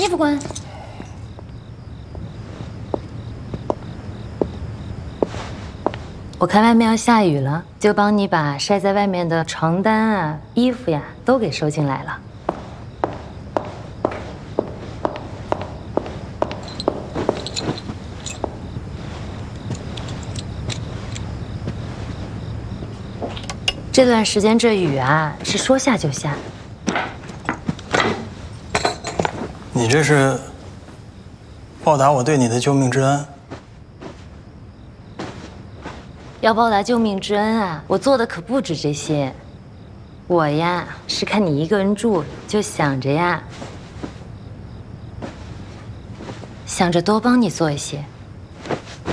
服滚！我看外面要下雨了，就帮你把晒在外面的床单啊、衣服呀都给收进来了。这段时间这雨啊，是说下就下。 你这是报答我对你的救命之恩？ 要报答救命之恩啊，我做的可不止这些。我呀，是看你一个人住，就想着多帮你做一些。